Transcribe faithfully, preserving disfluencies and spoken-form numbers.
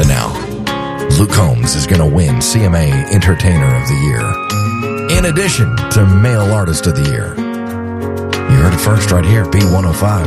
But now, Luke Combs is going to win C M A Entertainer of the Year, in addition to Male Artist of the Year. You heard it first right here, B one oh five.